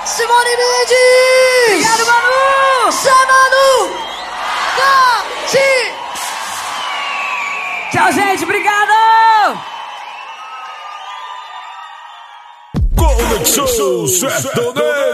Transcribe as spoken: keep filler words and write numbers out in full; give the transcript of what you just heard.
Simone Mendes! Obrigado, Manu! Zé Manu! Gati! Tchau, gente, obrigado! Conexão Sertaneja.